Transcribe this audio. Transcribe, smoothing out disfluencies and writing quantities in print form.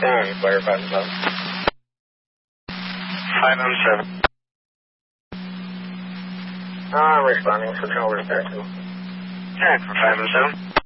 Player 517. 517. I'm responding, switching over to pair 2. Tag for 517.